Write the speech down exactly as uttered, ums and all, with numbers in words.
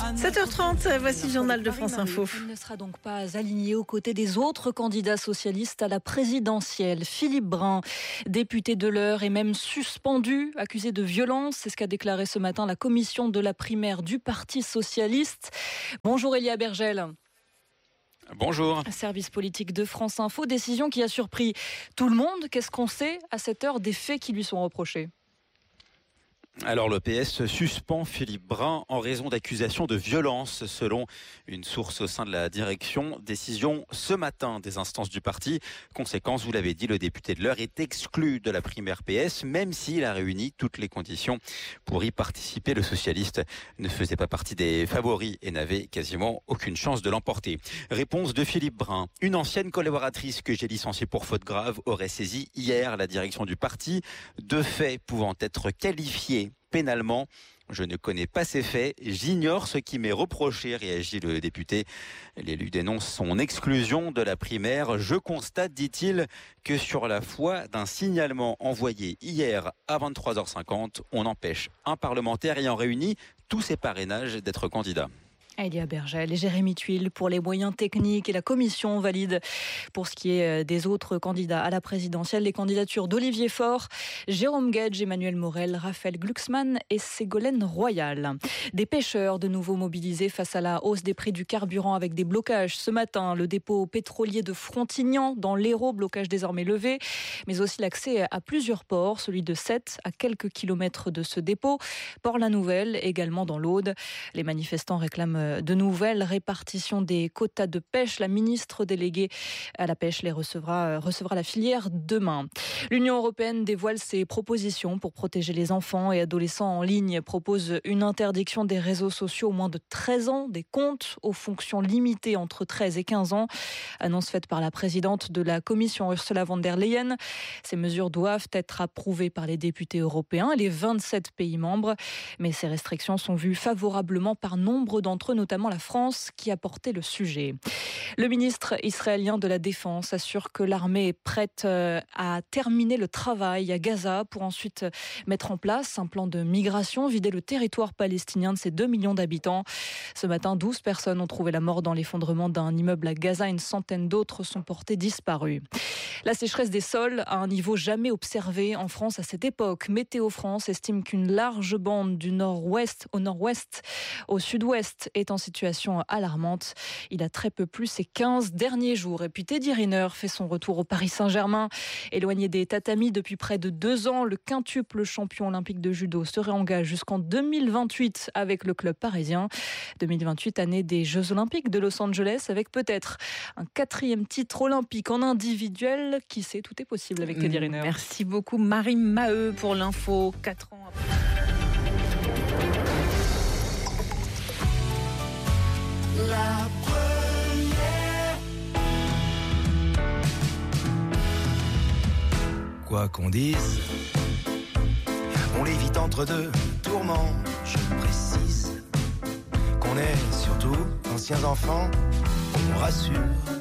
sept heures trente, voici le journal de France Info. Il ne sera donc pas aligné aux côtés des autres candidats socialistes à la présidentielle. Philippe Brun, député de l'Eure, est même suspendu, accusé de violence. C'est ce qu'a déclaré ce matin la commission de la primaire du Parti socialiste. Bonjour Elia Bergel. Bonjour. Service politique de France Info, décision qui a surpris tout le monde. Qu'est-ce qu'on sait à cette heure des faits qui lui sont reprochés ? Alors le P S suspend Philippe Brun en raison d'accusations de violence selon une source au sein de la direction. Décision ce matin des instances du parti. Conséquence, vous l'avez dit, le député de l'Eure est exclu de la primaire P S, même s'il a réuni toutes les conditions pour y participer. Le socialiste ne faisait pas partie des favoris et n'avait quasiment aucune chance de l'emporter. Réponse de Philippe Brun. Une ancienne collaboratrice que j'ai licenciée pour faute grave aurait saisi hier la direction du parti. Deux faits pouvant être qualifiés pénalement. Je ne connais pas ces faits, j'ignore ce qui m'est reproché, réagit le député. L'élu dénonce son exclusion de la primaire. Je constate, dit-il, que sur la foi d'un signalement envoyé hier à vingt-trois heures cinquante, on empêche un parlementaire ayant réuni tous ses parrainages d'être candidat. Elia Bergel et Jérémy Tuile pour les moyens techniques et la commission valide pour ce qui est des autres candidats à la présidentielle les candidatures d'Olivier Faure, Jérôme Guedj, Emmanuel Morel, Raphaël Glucksmann et Ségolène Royal. Des pêcheurs de nouveau mobilisés face à la hausse des prix du carburant avec des blocages ce matin. Le dépôt pétrolier de Frontignan dans l'Hérault, blocage désormais levé, mais aussi l'accès à plusieurs ports, celui de Sète à quelques kilomètres de ce dépôt, Port-la-Nouvelle également dans l'Aude. Les manifestants réclament de nouvelles répartitions des quotas de pêche. La ministre déléguée à la pêche les recevra, recevra la filière demain. L'Union européenne dévoile ses propositions pour protéger les enfants et adolescents en ligne. Propose une interdiction des réseaux sociaux aux moins de treize ans, des comptes aux fonctions limitées entre treize et quinze ans. Annonce faite par la présidente de la Commission, Ursula von der Leyen. Ces mesures doivent être approuvées par les députés européens et les vingt-sept pays membres. Mais ces restrictions sont vues favorablement par nombre d'entre eux, notamment la France, qui a porté le sujet. Le ministre israélien de la Défense assure que l'armée est prête à terminer le travail à Gaza pour ensuite mettre en place un plan de migration, vider le territoire palestinien de ses deux millions d'habitants. Ce matin, douze personnes ont trouvé la mort dans l'effondrement d'un immeuble à Gaza. Une centaine d'autres sont portées disparues. La sécheresse des sols à un niveau jamais observé en France à cette époque. Météo France estime qu'une large bande du nord-ouest au nord-ouest, au sud-ouest, est en situation alarmante. Il a très peu plu ces quinze derniers jours. Et puis Teddy Riner fait son retour au Paris Saint-Germain. Éloigné des tatamis depuis près de deux ans, le quintuple champion olympique de judo se réengage jusqu'en deux mille vingt-huit avec le club parisien. deux mille vingt-huit, année des Jeux olympiques de Los Angeles, avec peut-être un quatrième titre olympique en individuel. Qui sait, tout est possible avec Teddy Riner. Merci beaucoup Marie Maheu pour l'info. Quatre ans après. La première. Quoi qu'on dise, on l'évite entre deux tourments. Je précise qu'on est surtout anciens enfants, on rassure.